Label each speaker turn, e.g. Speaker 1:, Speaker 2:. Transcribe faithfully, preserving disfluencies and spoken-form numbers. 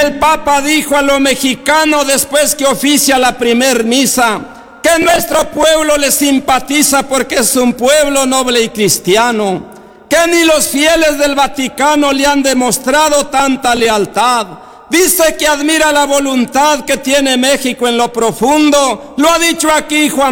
Speaker 1: el Papa dijo a los mexicanos después que oficia la primer misa que nuestro pueblo le simpatiza porque es un pueblo noble y cristiano, que ni los fieles del Vaticano le han demostrado tanta lealtad. Dice que admira la voluntad que tiene México en lo profundo. Lo ha dicho aquí Juan